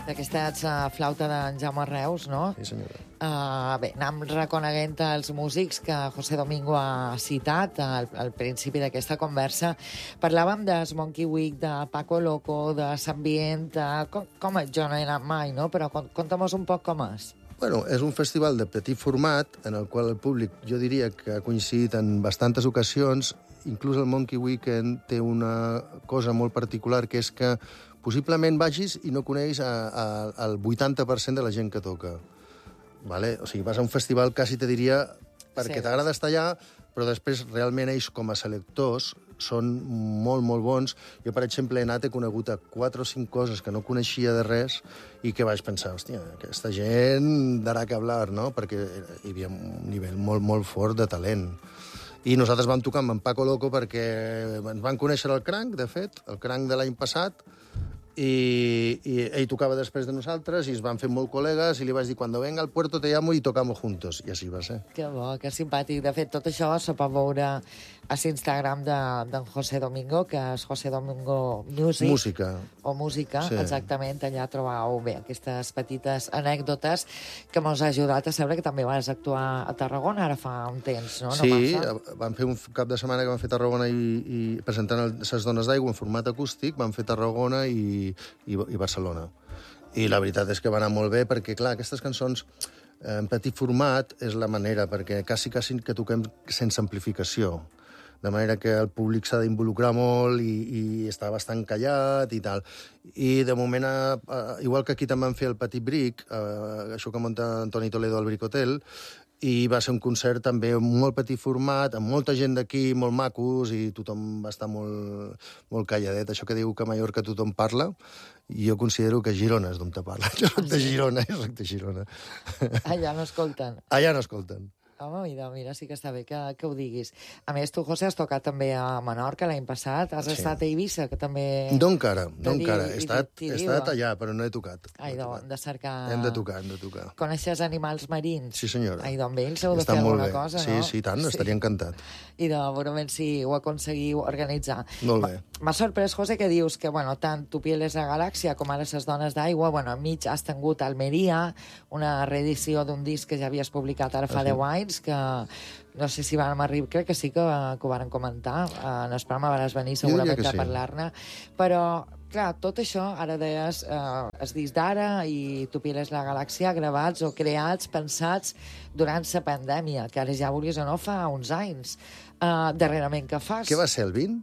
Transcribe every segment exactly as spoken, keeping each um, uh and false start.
d'aquesta uh, flauta d'en Jaume Reus, no? Sí, senyora. Uh, bé, anem reconeguent els músics que José Domingo ha citat al, al principi d'aquesta conversa. Parlàvem de Monkey Week, de Paco Loco, de S'Ambient, uh, com, com és? Jo no he anat mai, no? Però conta'm un poc com és. Bueno, és un festival de petit format en el qual el públic, jo diria que ha coincidit en bastantes ocasions. Inclús el Monkey Weekend té una cosa molt particular, que és que possiblement vagis i no coneguis a, a, al vuitanta per cent de la gent que toca. Vale? O sigui, vas a un festival, quasi te diria, perquè sí, t'agrada estar allà, però després realment ells com a selectors són molt, molt bons. Jo, per exemple, he anat, he conegut a quatre o cinc coses que no coneixia de res i que vaig pensar, hòstia, aquesta gent darà que hablar, no? Perquè hi havia un nivell molt, molt fort de talent. I nosaltres vam tocar amb en Paco Loco perquè ens van conèixer el Cranc, de fet, el Cranc de l'any passat, i, i ell tocava després de nosaltres i es van fer molt col·legues i li vaig dir, cuando venga al puerto te llamo y tocamos juntos. I així va ser. Que bo, que simpàtic. De fet, tot això se pot veure a l'Instagram d'en de, José Domingo, que és José Domingo Music. Música. O música, sí. Exactament. Allà trobau bé aquestes petites anècdotes que mos ha ajudat a saber que també vas actuar a Tarragona ara fa un temps, no? Sí, no vam fer un cap de setmana que vam fer Tarragona i, i presentant les Dones d'Aigua en format acústic, vam fer Tarragona i, i, i Barcelona. I la veritat és que va anar molt bé perquè, clar, aquestes cançons en petit format és la manera, perquè quasi, quasi que toquem sense amplificació. De manera que el públic s'ha d'involucrar molt i, i està bastant callat i tal. I de moment, eh, igual que aquí també van fer el Petit Bric, eh, això que munta Antoni Toledo al Bric Hotel, i va ser un concert també molt petit format, amb molta gent d'aquí, molt macos, i tothom va estar molt, molt calladet. Això que diu que a Mallorca tothom parla, i jo considero que Girona és d'on te parla. Jo soc de Girona, jo soc de Girona. Allà no escolten. Allà no escolten. Home, mira, mira, sí que està bé que, que ho diguis. A més, tu, José, has tocat també a Menorca l'any passat, has sí. estat a Eivissa, que també... No encara, no encara. He estat, he estat allà, però no he tocat. Ai, no, hem de cercar... Hem de tocar, hem de tocar. Coneixes animals marins? Sí, senyora. Ai, doncs ells heu de fer alguna cosa, sí, no? Sí, sí, tant, sí. Estaria encantat. I de veurament si ho aconseguiu organitzar. Molt bé. M'ha sorprès, José, que dius que, bueno, tant Tu piel és la galàxia com ara les Dones d'Aigua, bueno, enmig has tingut Almeria, una reedició d'un disc que ja havies publicat ara fa deu anys, que no sé si vam arribar, crec que sí que, que ho van comentar, en el programa vas venir segurament a parlar-ne, però, clar, tot això, ara deies, eh, es disc d'ara i Tu piel és la galàxia, gravats o creats, pensats durant la pandèmia, que ara ja vulguis o no fa uns anys. Uh, darrerament, què fas? Què va ser, el vint?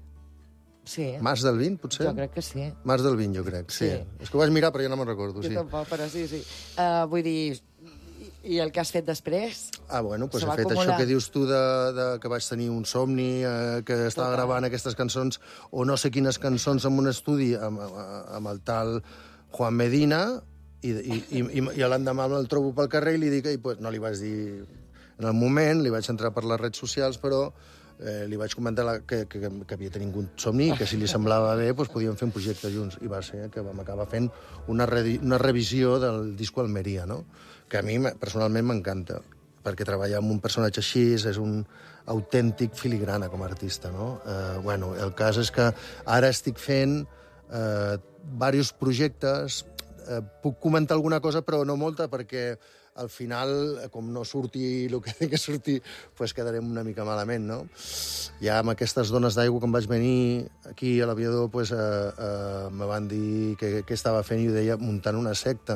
Sí. Març del vint, potser? Jo crec que sí. Març del vint, jo crec, sí. sí. És que ho vaig mirar, però ja no me'n recordo, jo sí. Jo tampoc, però sí, sí. Uh, vull dir, i el que has fet després? Ah, bueno, doncs he fet acumular. Això que dius tu de, de que vaig tenir un somni, eh, que estava Total. gravant aquestes cançons, o no sé quines cançons en un estudi amb, amb el tal Juan Medina, i, i, i, i l'endemà el trobo pel carrer i li dic, i, pues, no li vaig dir en el moment, li vaig entrar per les redes socials, però eh, li vaig comentar la, que, que, que havia tingut un somni, que si li semblava bé doncs podíem fer un projecte junts. I va ser que vam acabar fent una, re, una revisió del disco Almeria, no? Que a mi personalment m'encanta, perquè treballar amb un personatge així és un autèntic filigrana com a artista, no? Eh, bueno, el cas és que ara estic fent eh, diversos projectes, eh, puc comentar alguna cosa, però no molta, perquè al final, com no surti el que té que sortir, pues quedarem una mica malament, no? Ja amb aquestes Dones d'Aigua, quan vaig venir aquí a l'aviador, pues, eh, eh, me van dir que, que estava fent, i ho deia, muntant una secta.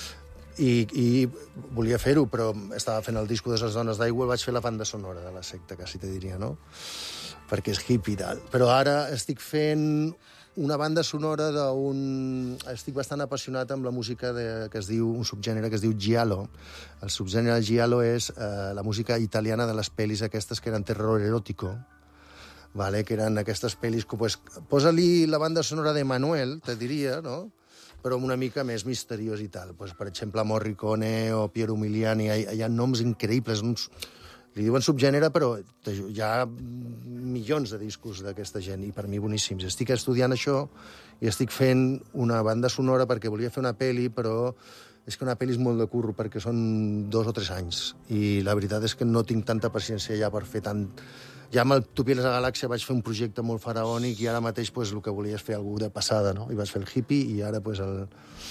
I, i volia fer-ho, però estava fent el disco de les Dones d'Aigua i vaig fer la banda sonora de la secta, quasi te diria, no? Perquè és hippie i tal. Però ara estic fent una banda sonora d'un... Estic bastant apassionat amb la música de, que es diu, un subgènere que es diu giallo. El subgènere giallo és eh, la música italiana de les pel·lis aquestes que eren terror erótico, vale? Que eren aquestes pel·lis que, pues, posa-li la banda sonora de Manuel, te diria, no? Però una mica més misteriós i tal. Pues, per exemple, Morricone o Piero Umiliani, hi, hi ha noms increïbles, uns... Li diuen subgènere, però hi ha milions de discos d'aquesta gent, i per mi boníssims. Estic estudiant això i estic fent una banda sonora perquè volia fer una pel·li, però és que una pel·li és molt de curro, perquè són dos o tres anys. I la veritat és que no tinc tanta paciència ja per fer tant... Ja amb el Tu piel és la galàxia vaig fer un projecte molt faraònic i ara mateix pues, el que volia és fer alguna de passada, no? I vaig fer el hippie i ara pues, el,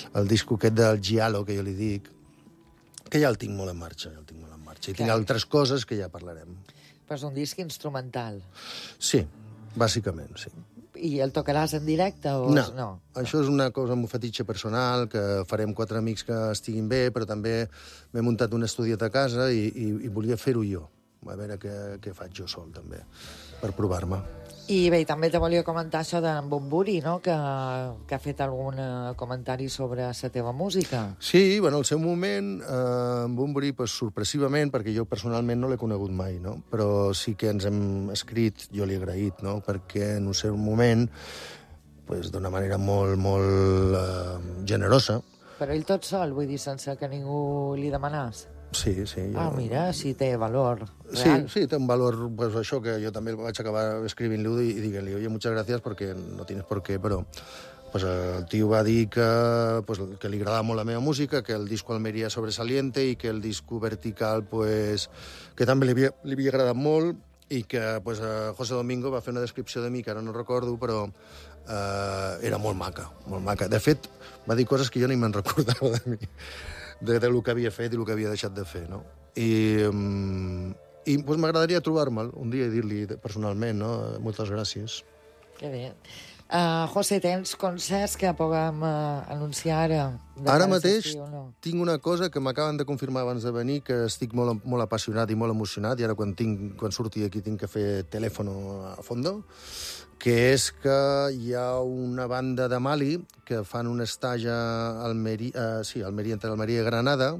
el disco aquest del Giallo, que jo li dic, que ja el tinc molt en marxa, ja el tinc molt en marxa. I tinc altres coses que ja parlarem. Però és un disc instrumental. Sí, bàsicament, sí. I el tocaràs en directe o no, no? Això és una cosa, un fetitxe personal, que farem quatre amics que estiguin bé, però també m'he muntat un estudiet a casa i, i, i volia fer-ho jo. A veure què, què faig jo sol, també, per provar-me. I bé, també te volia comentar això d'en Bumburi, no?, que, que ha fet algun comentari sobre la teva música. Sí, bueno, al seu moment, eh, en Bumburi, pues, sorpressivament, perquè jo personalment no l'he conegut mai, no? Però sí que ens hem escrit, jo li he agraït, no?, perquè en un seu moment, pues, d'una manera molt, molt eh, generosa. Però ell tot sol, vull dir, sense que ningú li demanàs. Sí, sí. Jo... Ah, mira, sí té valor real. Sí, sí, té un valor, pues això, que jo també vaig acabar escrivint-li i dient-li, oye, muchas gracias porque no tienes por qué, però pues, el tio va dir que, pues, que li agradava molt la meva música, que el disco Almeria sobresaliente i que el disco Vertical, pues, que també li havia, li havia agradat molt i que pues, José Domingo va fer una descripció de mi, que ara no recordo, però eh, era molt maca, molt maca. De fet, va dir coses que jo ni me'n recordava de mi. de, de lo que havia fet i el que havia deixat de fer, no? I, um, i pues, m'agradaria trobar-me'l un dia i dir-li personalment, no? Moltes gràcies. Que bé. Uh, José, tens concerts que puguem uh, anunciar ara? Ara mateix no? tinc una cosa que m'acaben de confirmar abans de venir, que estic molt, molt apassionat i molt emocionat, i ara quan, tinc, quan surti aquí tinc que fer telèfon a fondo, que és que hi ha una banda de Mali que fan un estatge a Almeria, uh, sí, Almeria, entre Almeria i Granada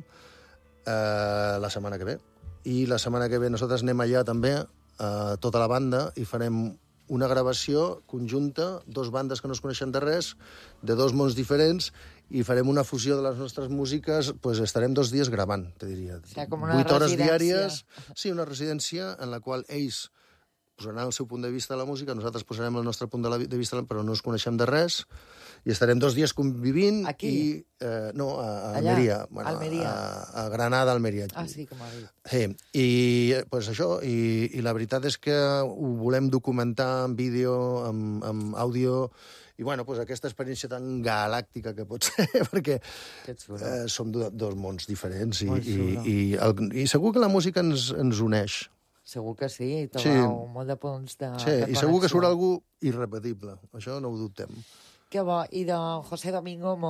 uh, la setmana que ve. I la setmana que ve nosaltres anem allà també, uh, tota la banda, i farem una gravació conjunta, dos bandes que no es coneixen de res, de dos mons diferents, i farem una fusió de les nostres músiques, pues estarem dos dies gravant, te diria. O sigui, com una Vuit hores residència. diàries. Sí, una residència en la qual ells posaran el seu punt de vista de la música, nosaltres posarem el nostre punt de, la, de vista, però no ens coneixem de res, i estarem dos dies convivint. Aquí? I, eh, no, a, a Almeria. Bueno, Almeria. A, a Granada, Almeria. Ah, sí, com ha dit. Sí, i pues això, i, i la veritat és que ho volem documentar en vídeo, en, en àudio, i bueno, pues aquesta experiència tan galàctica que pot ser, perquè eh, som do, dos mons diferents, i, i, i, el, i segur que la música ens, ens uneix. Segur que sí, i trobeu sí. molt de punts de, sí, de connexió. I segur que surt algú irrepetible, això no ho dubtem. Que bo, i de José Domingo